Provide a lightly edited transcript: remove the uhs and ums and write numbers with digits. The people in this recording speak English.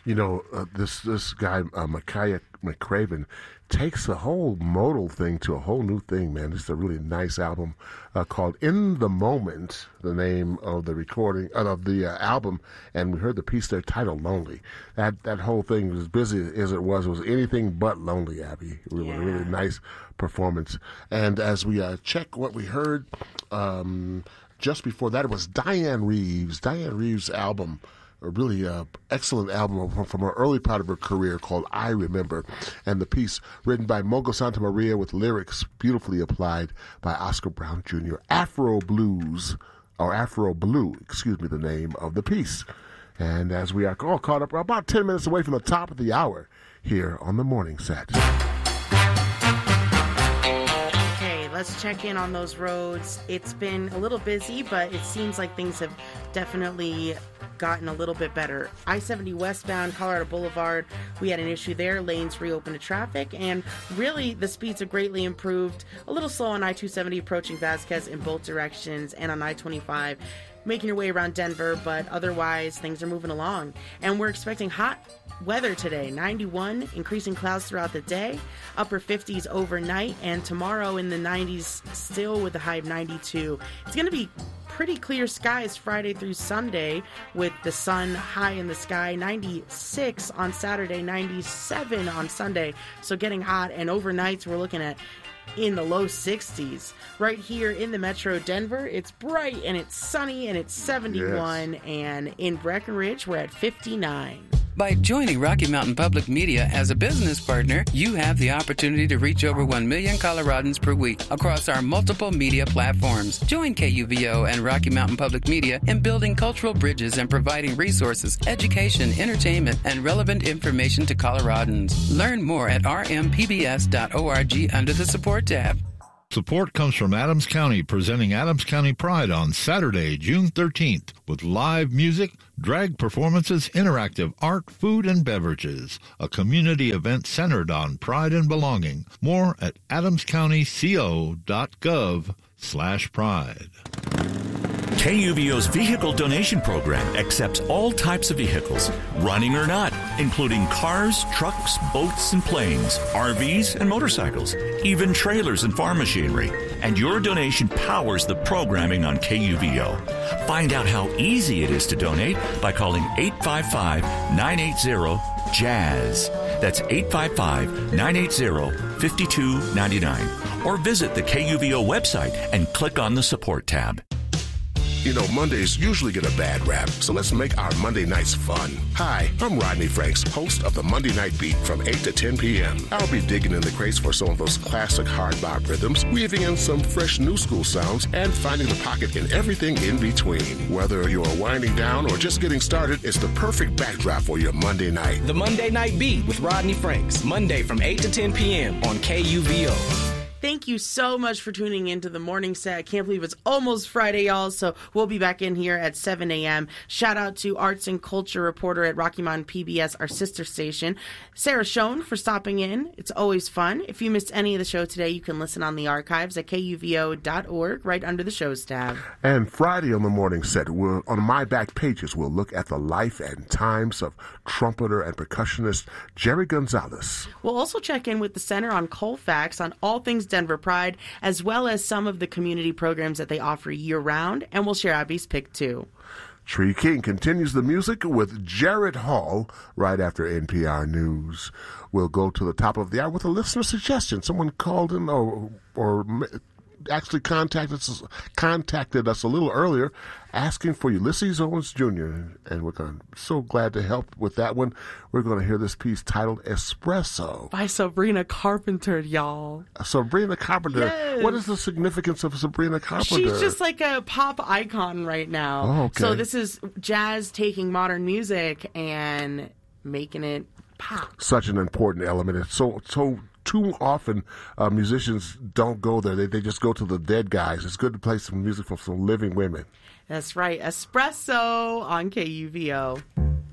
This guy, Micaiah McCraven, takes the whole modal thing to a whole new thing, man. It's a really nice album called "In the Moment," the name of the recording of the album, and we heard the piece there titled "Lonely." That whole thing, as busy as it was anything but lonely, Abby. Really, Yeah. really nice performance. And as we check what we heard just before that, it was Diane Reeves' album. A really excellent album from her early part of her career called I Remember, and the piece written by Mogo Santa Maria with lyrics beautifully applied by Oscar Brown Jr. Afro Blue, the name of the piece. And as we are all caught up, we're about 10 minutes away from the top of the hour here on the Morning Set. Let's check in on those roads. It's been a little busy, but it seems like things have definitely gotten a little bit better. I-70 westbound, Colorado Boulevard, we had an issue there. Lanes reopened to traffic, and really the speeds have greatly improved. A little slow on I-270 approaching Vasquez in both directions, and on I-25 making your way around Denver, but otherwise things are moving along. And we're expecting hot weather today. 91, increasing clouds throughout the day, upper 50s overnight, and tomorrow in the 90s still with a high of 92. It's going to be pretty clear skies Friday through Sunday with the sun high in the sky. 96 on Saturday, 97 on Sunday, so getting hot. And overnights we're looking at in the low 60s. Right here in the Metro Denver, it's bright and it's sunny and it's 71. Yes. And in Breckenridge, we're at 59. By joining Rocky Mountain Public Media as a business partner, you have the opportunity to reach over 1 million Coloradans per week across our multiple media platforms. Join KUVO and Rocky Mountain Public Media in building cultural bridges and providing resources, education, entertainment, and relevant information to Coloradans. Learn more at rmpbs.org under the Support tab. Support comes from Adams County, presenting Adams County Pride on Saturday, June 13th, with live music, drag performances, interactive art, food, and beverages. A community event centered on pride and belonging. More at adamscountyco.gov/pride. KUVO's vehicle donation program accepts all types of vehicles, running or not, including cars, trucks, boats, and planes, RVs, and motorcycles, even trailers and farm machinery. And your donation powers the programming on KUVO. Find out how easy it is to donate by calling 855-980-JAZZ. That's 855-980-5299. Or visit the KUVO website and click on the Support tab. Mondays usually get a bad rap, so let's make our Monday nights fun. Hi, I'm Rodney Franks, host of the Monday Night Beat from 8 to 10 p.m. I'll be digging in the crates for some of those classic hard bop rhythms, weaving in some fresh new school sounds, and finding the pocket in everything in between. Whether you're winding down or just getting started, it's the perfect backdrop for your Monday night. The Monday Night Beat with Rodney Franks, Monday from 8 to 10 p.m. on KUVO. Thank you so much for tuning into the Morning Set. I can't believe it's almost Friday, y'all, so we'll be back in here at 7 a.m. Shout out to arts and culture reporter at Rocky Mountain PBS, our sister station, Sarah Schoen, for stopping in. It's always fun. If you missed any of the show today, you can listen on the archives at kuvo.org right under the shows tab. And Friday on the Morning Set, on my back pages, we'll look at the life and times of trumpeter and percussionist Jerry Gonzalez. We'll also check in with the Center on Colfax on all things Denver Pride, as well as some of the community programs that they offer year-round, and we'll share Abby's pick, too. Tree King continues the music with Jared Hall right after NPR News. We'll go to the top of the hour with a listener suggestion. Someone called in or actually contacted us a little earlier asking for Ulysses Owens Jr., and we're so glad to help with that one. We're going to hear this piece titled Espresso by Sabrina Carpenter, y'all. Sabrina Carpenter. Yes. What is the significance of Sabrina Carpenter? She's just like a pop icon right now. Oh, okay. So this is jazz taking modern music and making it pop. Such an important element. It's so too often musicians don't go there. They just go to the dead guys. It's good to play some music from some living women. That's right. Espresso on KUVO.